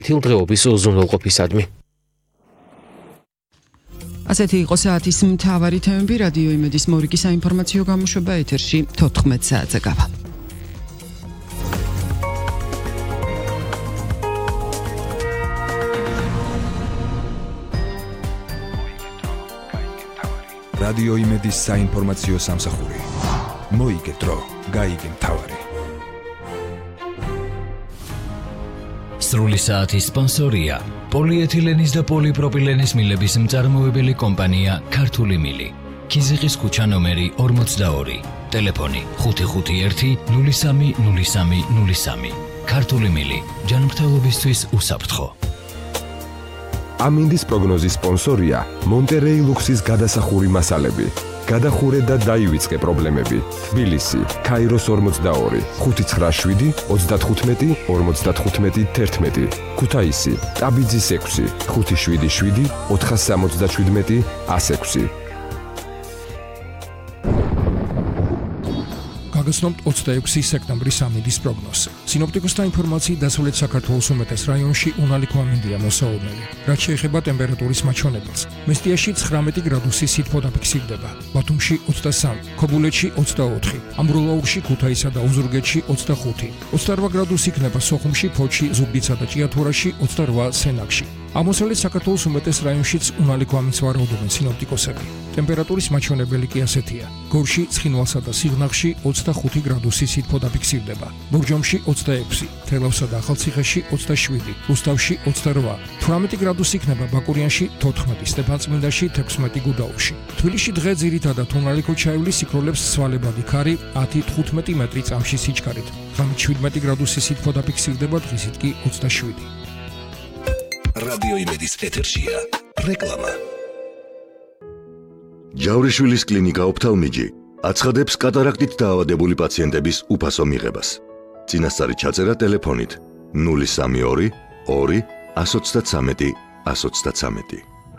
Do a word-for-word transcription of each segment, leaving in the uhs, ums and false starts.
თილდღეობის უზრუნველყოფისადმი. ასეთი იყო საათის მთავარი თემები. რადიო იმედის მორიგი საინფორმაციო გამოშვება ეთერში თოთხმეტ საათზე გავა. რადიო იმედის საინფორმაციო სამსახური. მოიგე დრო, გაიგე მთავარი. სრული საათის სპონსორია პოლიეთილენის და პოლიპროპილენის მილების მწარმოებელი კომპანია ქართული მილი. ქიზიყის ქუჩა ნომერი ორმოცდაორი. ტელეფონი ხუთი ხუთი ერთი ნული სამი ნული სამი ნული სამი. ქართული მილი ჯანმრთელობისთვის უსაფრთხო. ამინდის პროგნოზის სპონსორია მონტერეი ლუქსის გადასახური მასალები. გადახურე და დაივიწყე პრობლემები. თბილისი, ქაიროს ორმოცდაორი, ხუთი ცხრა შვიდი ოცდათხუთმეტი ორმოცდათხუთმეტი თერთმეტი. ქუთაისი, ტაბიძის ექვსი, ხუთი შვიდი შვიდი ოთხასამოცდაშვიდმეტი ასექვსი. გაგაცნობთ ოცდაექვსი სექტემბრის ამინდის პროგნოზი. სინოპტიკოსთა ინფორმაციით დასავლეთ საქართველოს უმეტეს რაიონში უნალიქო ამინდია მოსაუბნელი. რაც შეეხება ტემპერატურის მაჩვენებელს, მესტიაში ცხრამეტი გრადუსი სითბო დაფიქსირდება, ბათუმში ოცდასამი, ქობულეთში ოცდაოთხი, ამბროლაურში, ქუთაისსა და ოზურგეთში ოცდახუთი, ოცდარვა გრადუსი იქნება სოხუმში, ფოთში, ზუგდიდსა და ჭიათურაში, ოცდარვა სენაკში. აღმოსავლეთ საქართველოს უმეტეს რაიონშიც უნალიქო ამინდს ვარაუდობენ სინოპტიკოსები. ტემპერატურის მაჩვენებელი კი ასეთია: გორში, ცხინვალსა და სიღნაღში ოცდახუთი გრადუსი სითბო დაფიქსირდება, ბორჯომში ოცდაექვსი, თელავსა და ახალციხეში ოცდაშვიდი, რუსთავში ოცდარვა, თვრამეტი გრადუსი იქნება ბაკურიანში, თოთხმეტი, სტეფანწმინდაში, თექვსმეტი გუდაუთში. თბილისში დღე ძირითადად უნალიქო ჩაივლის სიქროლებს სვალებადი ქარი ათი თხუთმეტი მეტრი წამში სიჩქარით. ღამით შვიდმეტი გრადუსი სითბო დაფიქსირდება, დღისით კი ოცდაშვიდი. რადიო იმედის ეთერშია რეკლამა. ჯავრიშვილის კლინიკა ოფთალმიჯი აცხადებს კატარაქტით დაავადებული პაციენტების უფასო მიღებას. წინასწარი ჩაწერა ტელეფონით ნული სამი ორი ორი ათს ოცდათვრამეტი ათს ოცდათვრამეტი.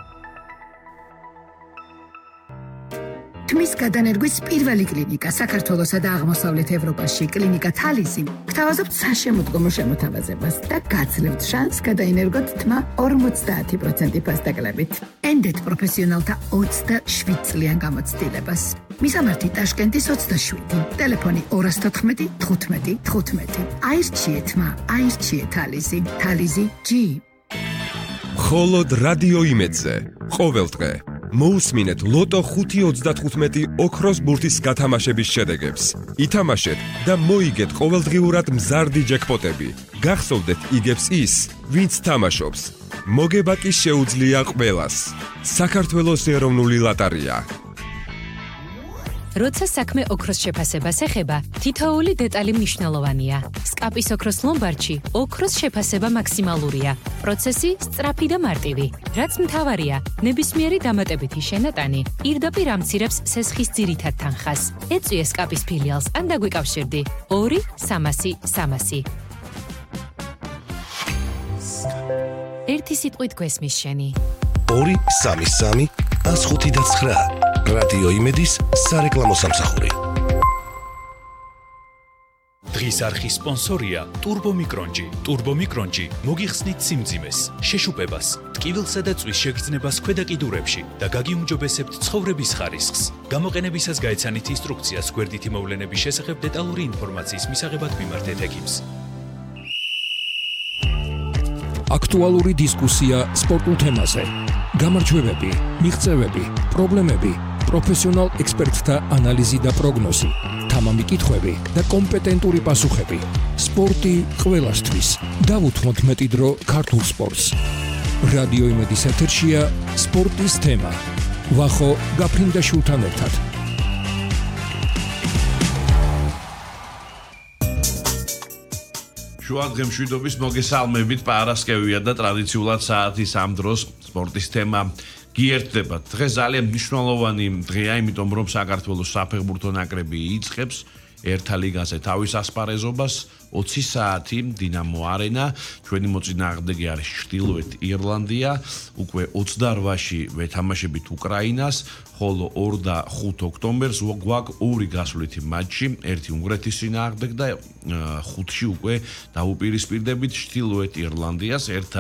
თმის გადანერგვის პირველი კლინიკა საქართველოსა და აღმოსავლეთ ევროპაში კლინიკა თალისი გთავაზობთ საშემოდგომო შემოთავაზებას და გაძლევთ შანსს გადაინერგოთ თმა ორმოცდაათი პროცენტი ფასდაკლებით. ენდეთ პროფესიონალთა ოცდაშვიდ წლიან გამოცდილებას. მისამართი ტაშკენტის ოცდაშვიდი, ტელეფონი ორას თოთხმეტი თხუთმეტი თხუთმეტი. აირჩიე თმა, აირჩიე თალისი, თალისი ჯი. მხოლოდ რადიო იმედზე ყოველ დღე მოусმინეთ ლოტო ხუთი ოცდათხუთმეტი ოქროს ბურთის გათამაშების შედეგებს. ითამაშეთ და მოიგეთ ყოველდღიურად მზარდი ჯეკპოტები. გახსოვდეთ იგებს ის, ვინც თამაშობს. მოგება კი შეუძლია ყველას. საქართველოს ეროვნული ლოტარია. როცა საქმე ოქროს შეფასებას ეხება, თითოეული დეტალი მნიშვნელოვანია. სკაპის ოქროს ლომბარდში ოქროს შეფასება მაქსიმალურია. პროცესი სწრაფი და მარტივი. რაც მთავარია, ნებისმიერი დამატებითი შენატანი პირდაპირ ამცირებს სესხის ძირითად თანხას. ეწვიე სკაპის ფილიალს ან დაგვიკავშირდი ორი სამასი სამასი. ერთი სიტყვით გვესმის შენი. ორი სამი სამი ათს ხუთი და ცხრა. რადიო იმედის სარეკლამო სამსახური. დღის არხის სპონსორია ტურბომიკრონჯი. ტურბომიკრონჯი მოგიხსნით სიმძიმეს, შეშუპებას, ტკივილსა და წვის შეგრძნებას ქვედა კიდურებში და გაგიუმჯობესებთ ცხოვრების ხარისხს. გამოყენებისას გაეცანით ინსტრუქციას გვერდითი მოვლენების შესახებ დეტალური ინფორმაციის მისაღებად მიმართეთ ექიმს. აქტუალური დისკუსია სპორტულ თემაზე. გამარჯვებები, მიღწევები, პრობლემები, პროფესიონალ ექსპერტთა ანალიზი და პროგნოზი, თამამი კითხვები და კომპეტენტური პასუხები. სპორტი ყველასთვის. დავუთმოთ მეტი დრო ქართულ სპორტს. რადიო იმედის ეთერშია სპორტის თემა. ვახო გაფრინდაშვილთან ერთად. შუადღე მშვიდობის მოგესალმებით, პარასკევია და ტრადიციულად საათის ამ დროს სპორტის თემა გიერთდება. დღეს ძალიან მნიშვნელოვანი დღეა, იმიტომ რომ საქართველოს საფეხბურთო ნაკრები იწყებს ერთა ლიგაზე თავის ასპარეზობას. ოცი საათი დინამო არენა, ჩვენი მოწინააღმდეგე არის ჩრდილოეთ ირლანდია, უკვე ოცდარვაში ვეთამაშებით უკრაინას, ხოლო ორ და ხუთ ოქტომბერს გვაქვს ორი გასვლითი მატჩი, ერთი უნგრეთის წინააღმდეგ და ხუთში უკვე დაუპირისპირდებით ჩრდილოეთ ირლანდიას. ერთ